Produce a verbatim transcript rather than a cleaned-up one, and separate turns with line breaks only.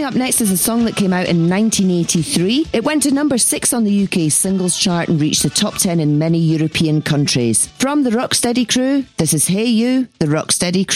Coming up next is a song that came out in nineteen eighty-three. It went to number six on the U K singles chart and reached the top ten in many European countries. From the Rocksteady Crew, this is Hey You, the Rocksteady Crew.